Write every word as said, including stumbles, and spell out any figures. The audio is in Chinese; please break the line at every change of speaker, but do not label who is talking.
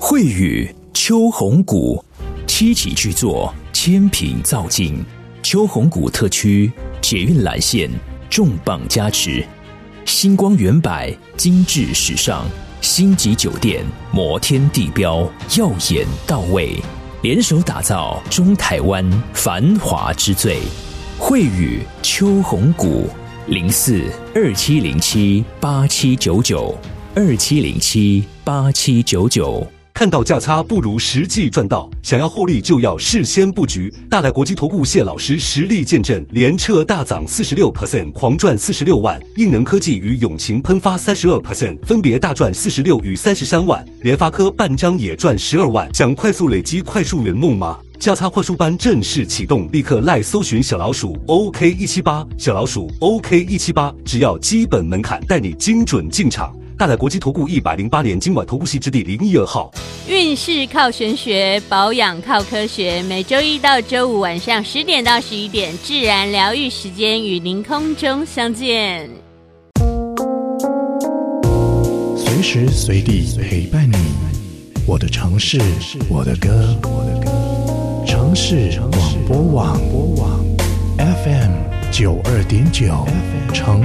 慧宇秋红谷，七期巨作，千品造境。秋红谷特区捷运蓝线重磅加持，星光远百，精致时尚，星级酒店，摩天地标，耀眼到位，联手打造中台湾繁华之最。慧宇秋红谷，零四二七零七八七九九二七零七八七九九。
看到价差不如实际赚到，想要获利就要事先布局。大来国际投顾谢老师实力见证，联彻大涨 百分之四十六， 狂赚四十六万，应能科技与永晴喷发 百分之三十二， 分别大赚四十六与三十三万，联发科半张也赚十二万。想快速累积快速圆梦吗？价差快速班正式启动，立刻赖搜寻小老鼠 O K 一七八， 小老鼠 O K 一七八， 只要基本门槛，带你精准进场。大来国际投顾一百零八年金管投顾系之第零一二号。
运势靠玄学，保养靠科学。每周一到周五晚上十点到十一点，自然疗愈时间与您空中相见。
随时随地陪伴你，我的城市，我的歌。城市广播网 F M 九二点九，城